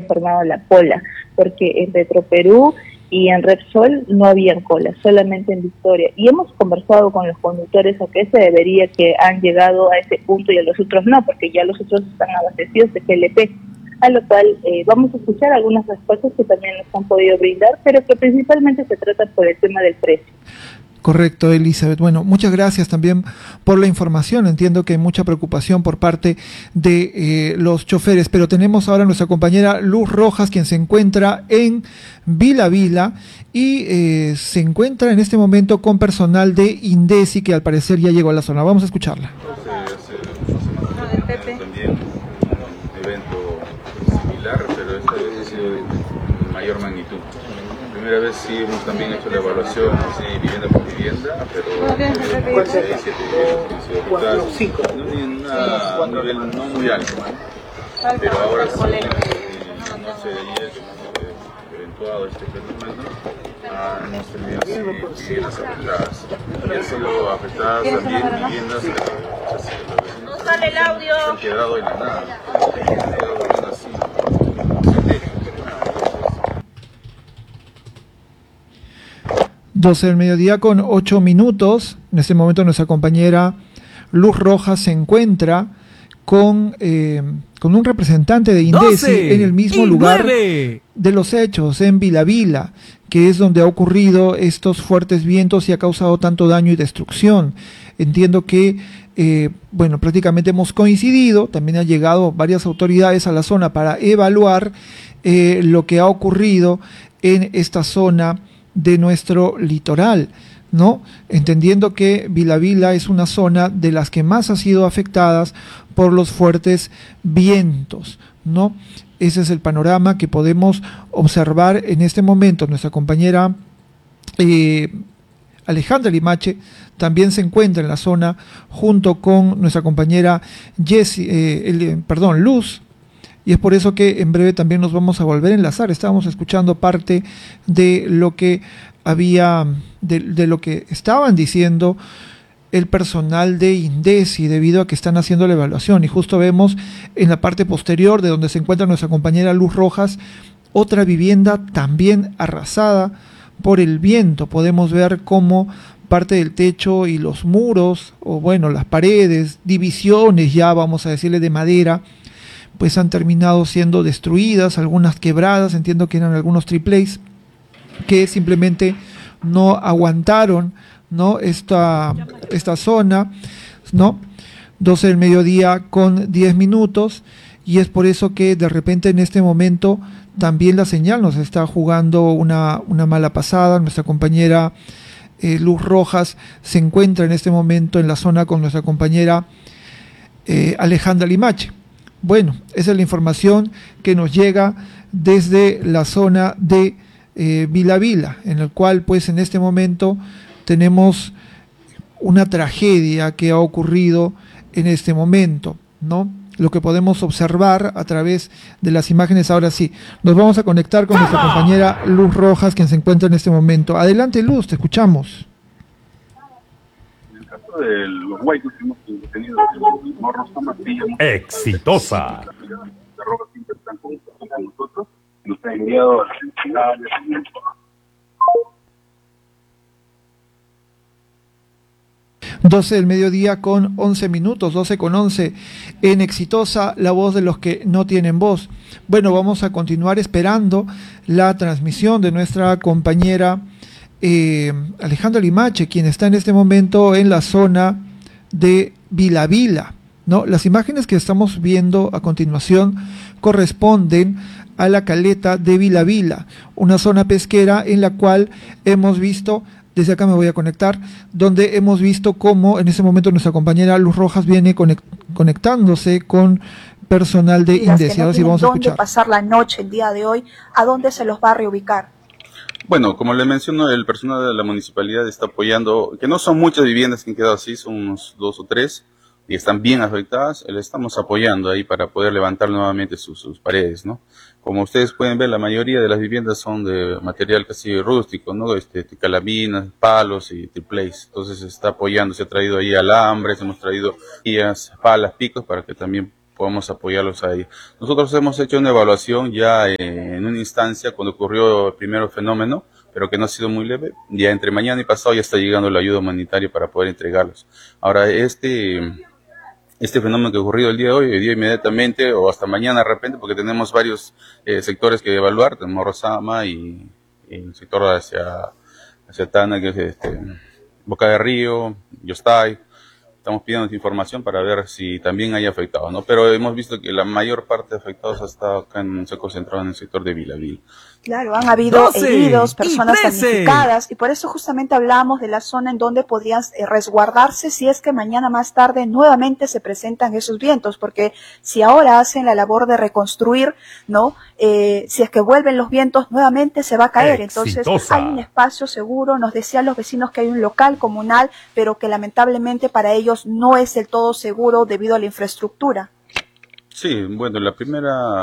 formado la cola, porque en Petroperú y en Repsol no habían cola, solamente en Victoria. Y hemos conversado con los conductores a qué se debería que han llegado a ese punto y a los otros no, porque ya los otros están abastecidos de GLP. A lo cual vamos a escuchar algunas respuestas que también nos han podido brindar, pero que principalmente se trata por el tema del precio. Correcto, Elizabeth. Bueno, muchas gracias también por la información. Entiendo que hay mucha preocupación por parte de los choferes, pero tenemos ahora a nuestra compañera Luz Rojas, quien se encuentra en Vila Vila y se encuentra en este momento con personal de Indesi, que al parecer ya llegó a la zona. Vamos a escucharla. También un evento similar, pero esta vez ha sido de mayor magnitud. La primera vez sí hemos también hecho la evaluación así, vivienda por vivienda, pero 6, 7 viviendas han sido afectadas, no un nivel no muy alto, pero ahora sí, no sé, ayer que hemos eventuado este fenómeno, hemos tenido así viviendas afectadas, y han sido afectadas también viviendas que no sale el audio, se han quedado en la nada, se han quedado así. 12 del mediodía con 8 minutos. En este momento nuestra compañera Luz Rojas se encuentra con un representante de Indesi en el mismo lugar de los hechos, en Vila Vila, que es donde ha ocurrido estos fuertes vientos y ha causado tanto daño y destrucción. Entiendo que, prácticamente hemos coincidido, también han llegado varias autoridades a la zona para evaluar lo que ha ocurrido en esta zona de nuestro litoral, ¿no? Entendiendo que Vila Vila es una zona de las que más ha sido afectadas por los fuertes vientos, ¿no? Ese es el panorama que podemos observar en este momento. Nuestra compañera Alejandra Limache también se encuentra en la zona junto con nuestra compañera Luz. Y es por eso que en breve también nos vamos a volver a enlazar. Estábamos escuchando parte de lo que de lo que estaban diciendo el personal de Indesi, debido a que están haciendo la evaluación. Y justo vemos en la parte posterior, de donde se encuentra nuestra compañera Luz Rojas, otra vivienda también arrasada por el viento. Podemos ver cómo parte del techo y los muros, las paredes, divisiones ya, vamos a decirle, de madera, pues han terminado siendo destruidas, algunas quebradas. Entiendo que eran algunos tripleys que simplemente no aguantaron, ¿no? esta zona, ¿no? 12 del mediodía con 10 minutos, y es por eso que de repente en este momento también la señal nos está jugando una mala pasada. Nuestra compañera Luz Rojas se encuentra en este momento en la zona con nuestra compañera Alejandra Limache. Bueno, esa es la información que nos llega desde la zona de Vila Vila, en el cual pues en este momento tenemos una tragedia que ha ocurrido en este momento, ¿no? Lo que podemos observar a través de las imágenes. Ahora sí, nos vamos a conectar con nuestra compañera Luz Rojas, quien se encuentra en este momento. Adelante, Luz, te escuchamos. De los huaycos que hemos tenido en Morros Tomatilla. Exitosa. De ropa siempre están con nosotros, nos ha enviado a las entidades. 12 del mediodía con 11 minutos, 12 con 11, en Exitosa, la voz de los que no tienen voz. Bueno, vamos a continuar esperando la transmisión de nuestra compañera Alejandra Limache, quien está en este momento en la zona de Vila Vila, ¿no? Las imágenes que estamos viendo a continuación corresponden a la caleta de Vila Vila, una zona pesquera en la cual hemos visto, desde acá me voy a conectar, donde hemos visto cómo en ese momento nuestra compañera Luz Rojas viene conectándose con personal de Indesi. Ahora sí vamos a escuchar. ¿Dónde pasar la noche el día de hoy? ¿A dónde se los va a reubicar? Bueno, como le menciono, el personal de la municipalidad está apoyando, que no son muchas viviendas que han quedado así, son unos 2 o 3, y están bien afectadas. Le estamos apoyando ahí para poder levantar nuevamente sus paredes, ¿no? Como ustedes pueden ver, la mayoría de las viviendas son de material casi rústico, ¿no? Calabinas, palos y tripleys. Entonces se está apoyando, se ha traído ahí alambres, hemos traído guías, palas, picos, para que también podamos apoyarlos ahí. Nosotros hemos hecho una evaluación ya en una instancia cuando ocurrió el primer fenómeno, pero que no ha sido muy leve. Ya entre mañana y pasado ya está llegando la ayuda humanitaria para poder entregarlos. Ahora, este fenómeno que ha ocurrido el día de hoy día inmediatamente o hasta mañana de repente, porque tenemos varios sectores que evaluar, tenemos Rosama y el sector hacia Tana, que es Boca de Río, Yostay. Estamos pidiendo información para ver si también hay afectados, ¿no? Pero hemos visto que la mayor parte de afectados se ha concentrado en el sector de Vilavil. Claro, han habido heridos, personas damnificadas, y por eso justamente hablamos de la zona en donde podrían resguardarse si es que mañana más tarde nuevamente se presentan esos vientos, porque si ahora hacen la labor de reconstruir, ¿no? Si es que vuelven los vientos, nuevamente se va a caer. Entonces hay un espacio seguro. Nos decían los vecinos que hay un local comunal, pero que lamentablemente para ellos no es del todo seguro debido a la infraestructura. Sí, bueno, el primer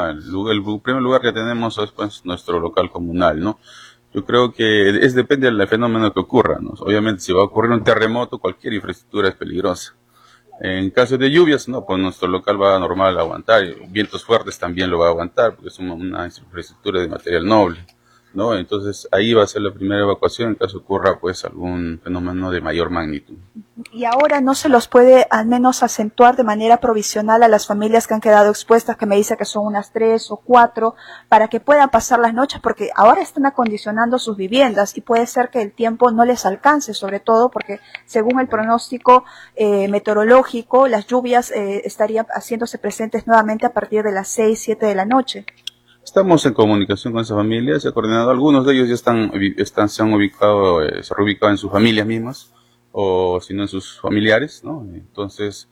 lugar que tenemos es pues nuestro local comunal, ¿no? Yo creo que depende del fenómeno que ocurra, ¿no? Obviamente si va a ocurrir un terremoto, cualquier infraestructura es peligrosa. En caso de lluvias, no, pues nuestro local va a normal a aguantar, vientos fuertes también lo va a aguantar, porque es una infraestructura de material noble, ¿no? Entonces ahí va a ser la primera evacuación en caso ocurra pues algún fenómeno de mayor magnitud. Y ahora no se los puede al menos acentuar de manera provisional a las familias que han quedado expuestas, que me dice que son unas 3 o 4, para que puedan pasar las noches, porque ahora están acondicionando sus viviendas y puede ser que el tiempo no les alcance, sobre todo porque según el pronóstico meteorológico, las lluvias estarían haciéndose presentes nuevamente a partir de las 6, 7 de la noche. Estamos en comunicación con esas familias, se ha coordinado, algunos de ellos ya se han ubicado, se reubicado en sus familias mismas, o si no en sus familiares, ¿no? Entonces,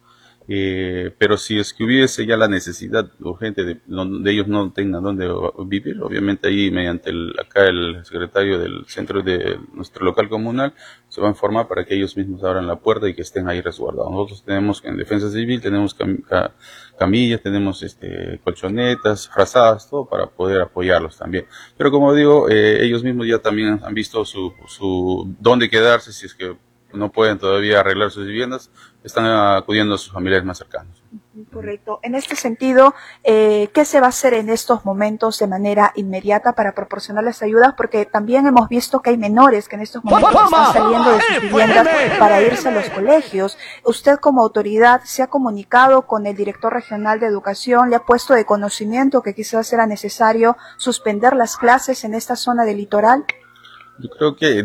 pero si es que hubiese ya la necesidad urgente de ellos no tengan dónde vivir, obviamente ahí mediante acá el secretario del centro de nuestro local comunal se va a informar para que ellos mismos abran la puerta y que estén ahí resguardados. Nosotros tenemos en Defensa Civil, tenemos camillas, tenemos colchonetas, frazadas, todo para poder apoyarlos también. Pero como digo, ellos mismos ya también han visto su dónde quedarse si es que no pueden todavía arreglar sus viviendas, están acudiendo a sus familiares más cercanos. Correcto. En este sentido, ¿qué se va a hacer en estos momentos de manera inmediata para proporcionarles ayudas? Porque también hemos visto que hay menores que en estos momentos están saliendo de sus viviendas para irse a los colegios. Usted como autoridad se ha comunicado con el director regional de educación, le ha puesto de conocimiento que quizás era necesario suspender las clases en esta zona del litoral. Yo creo que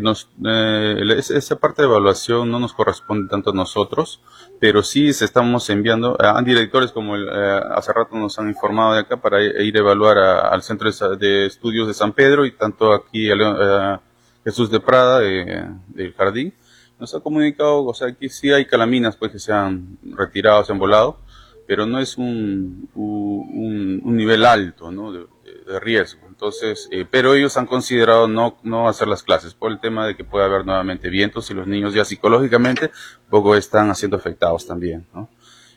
esa parte de evaluación no nos corresponde tanto a nosotros, pero sí estamos enviando a directores como hace rato nos han informado de acá para ir a evaluar al Centro de Estudios de San Pedro y tanto aquí a Jesús de Prada del Jardín. Nos ha comunicado, o sea, aquí sí hay calaminas pues que se han retirado, se han volado, pero no es un nivel alto, ¿no? de riesgo. Entonces, pero ellos han considerado no hacer las clases por el tema de que puede haber nuevamente vientos y los niños ya psicológicamente poco están siendo afectados también, ¿no?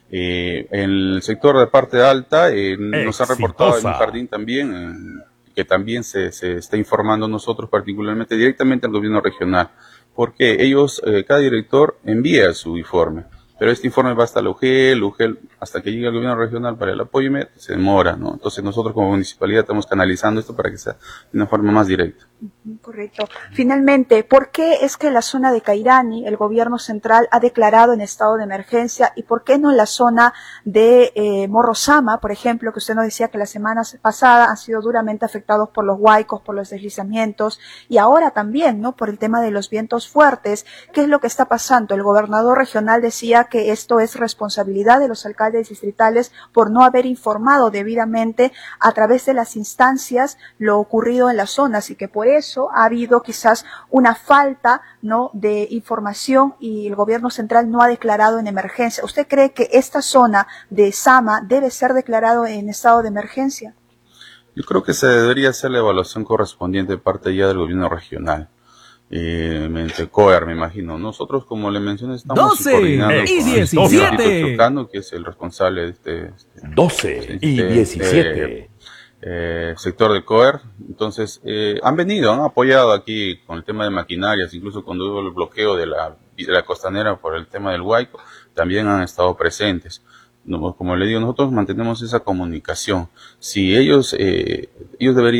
En el sector de parte alta nos han reportado en un jardín también que también se está informando nosotros particularmente directamente al gobierno regional, porque ellos, cada director envía su informe. Pero este informe va hasta la UGEL, hasta que llegue al gobierno regional para el apoyo se demora, ¿no? Entonces nosotros como municipalidad estamos canalizando esto para que sea de una forma más directa. Correcto. Finalmente, ¿por qué es que la zona de Cairani, el gobierno central ha declarado en estado de emergencia y por qué no la zona de Morrosama, por ejemplo, que usted nos decía que la semana pasada han sido duramente afectados por los huaicos, por los deslizamientos y ahora también, ¿no? Por el tema de los vientos fuertes? ¿Qué es lo que está pasando? El gobernador regional decía que esto es responsabilidad de los alcaldes distritales por no haber informado debidamente a través de las instancias lo ocurrido en las zonas y que por eso ha habido quizás una falta, ¿no? de información y el gobierno central no ha declarado en emergencia. ¿Usted cree que esta zona de Sama debe ser declarado en estado de emergencia? Yo creo que se debería hacer la evaluación correspondiente de parte ya del gobierno regional. Mediante COER, me imagino. Nosotros, como le mencioné, estamos coordinando con el 17. Chocano, que es el responsable de 12 y 17. Sector de COER. Entonces, han apoyado aquí con el tema de maquinarias, incluso cuando hubo el bloqueo de la costanera por el tema del Huayco, también han estado presentes. como le digo, nosotros mantenemos esa comunicación. Si ellos deberían